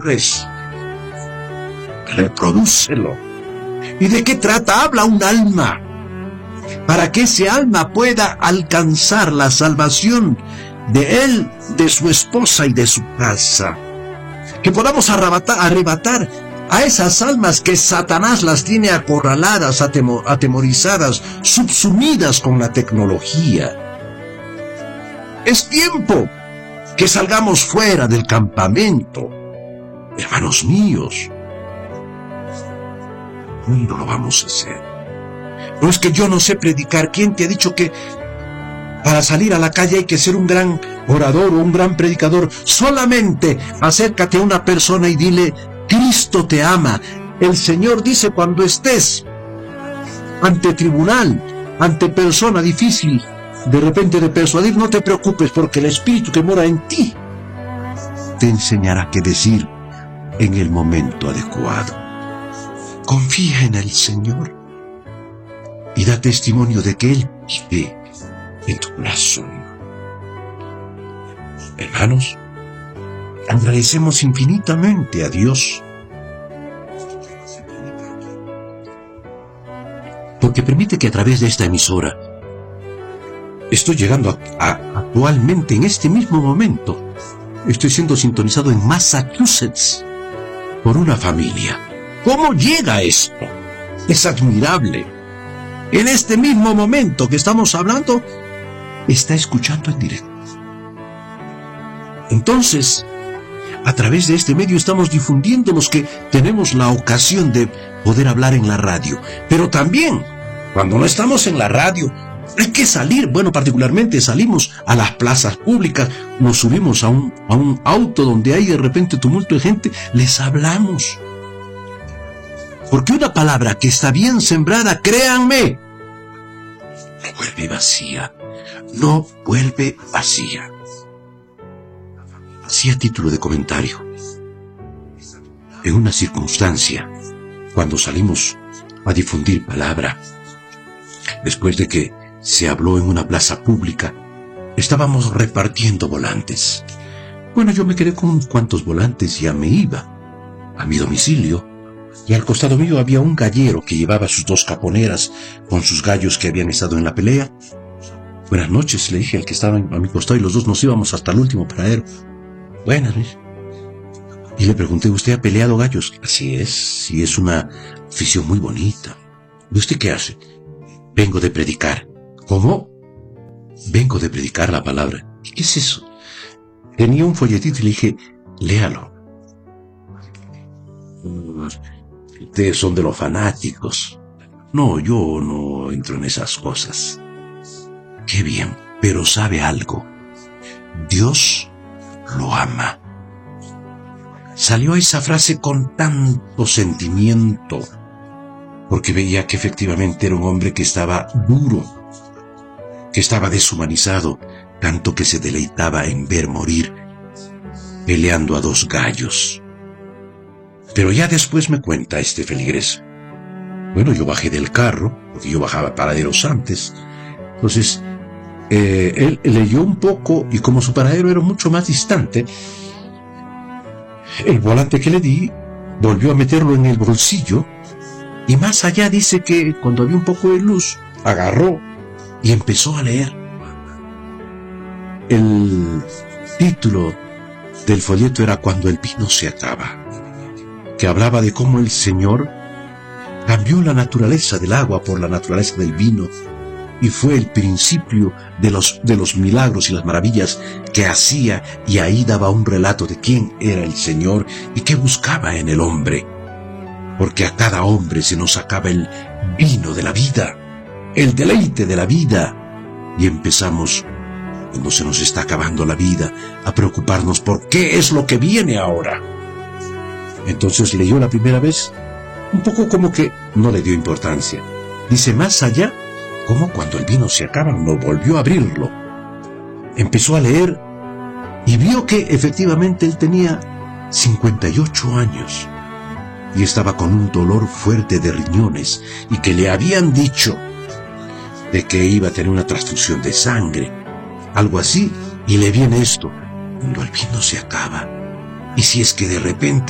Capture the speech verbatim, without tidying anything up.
ocurres? Reprodúcelo. ¿Y de qué trata? Habla un alma. Para que ese alma pueda alcanzar la salvación de él, de su esposa y de su casa. Que podamos arrebatar, arrebatar a esas almas que Satanás las tiene acorraladas, atemo, atemorizadas, subsumidas con la tecnología. Es tiempo que salgamos fuera del campamento. Hermanos míos, ¿cuándo lo vamos a hacer? No es que yo no sé predicar. ¿Quién te ha dicho que para salir a la calle hay que ser un gran orador o un gran predicador? Solamente acércate a una persona y dile: Cristo te ama. El Señor dice: cuando estés ante tribunal, ante persona difícil de repente de persuadir, no te preocupes, porque el Espíritu que mora en ti te enseñará qué decir en el momento adecuado. Confía en el Señor y da testimonio de que Él vive en tu corazón. Hermanos, agradecemos infinitamente a Dios porque permite que a través de esta emisora estoy llegando a, a, actualmente, en este mismo momento, estoy siendo sintonizado en Massachusetts por una familia. ¿Cómo llega esto? Es admirable. En este mismo momento que estamos hablando, está escuchando en directo. Entonces, a través de este medio estamos difundiendo los que tenemos la ocasión de poder hablar en la radio. Pero también, cuando no estamos en la radio, hay que salir. Bueno, particularmente salimos a las plazas públicas, nos subimos a un, a un auto donde hay de repente tumulto de gente, les hablamos. Porque una palabra que está bien sembrada, créanme, no vuelve vacía. No vuelve vacía. Así a título de comentario, en una circunstancia, cuando salimos a difundir palabra, después de que se habló en una plaza pública, estábamos repartiendo volantes. Bueno, yo me quedé con unos cuantos volantes y ya me iba a mi domicilio, y al costado mío había un gallero que llevaba sus dos caponeras con sus gallos que habían estado en la pelea. Buenas noches, le dije al que estaba a mi costado, y los dos nos íbamos hasta el último paradero. Buenas noches. Y le pregunté: ¿usted ha peleado gallos? Así es, sí, es una afición muy bonita. ¿Y usted qué hace? Vengo de predicar. ¿Cómo? Vengo de predicar la palabra. ¿Qué es eso? Tenía un folletito y le dije: léalo. Ustedes son de los fanáticos. No, yo no entro en esas cosas. Qué bien, pero ¿sabe algo? Dios lo ama. Salió esa frase con tanto sentimiento, porque veía que efectivamente era un hombre que estaba duro, que estaba deshumanizado, tanto que se deleitaba en ver morir peleando a dos gallos. Pero ya después me cuenta este feligres: bueno, yo bajé del carro, porque yo bajaba paraderos antes. Entonces, eh, él leyó un poco, y como su paradero era mucho más distante, el volante que le di, volvió a meterlo en el bolsillo, y más allá dice que cuando había un poco de luz, agarró y empezó a leer. El título del folleto era Cuando el vino se acaba, que hablaba de cómo el Señor cambió la naturaleza del agua por la naturaleza del vino, y fue el principio de los, de los milagros y las maravillas que hacía, y ahí daba un relato de quién era el Señor y qué buscaba en el hombre, porque a cada hombre se nos acaba el vino de la vida, el deleite de la vida, y empezamos, cuando se nos está acabando la vida, a preocuparnos por qué es lo que viene ahora. Entonces leyó la primera vez, un poco como que no le dio importancia. Dice: más allá, como cuando el vino se acaba, no volvió a abrirlo. Empezó a leer y vio que efectivamente él tenía cincuenta y ocho años y estaba con un dolor fuerte de riñones, y que le habían dicho de que iba a tener una transfusión de sangre, algo así, y le viene esto: cuando el vino se acaba, y si es que de repente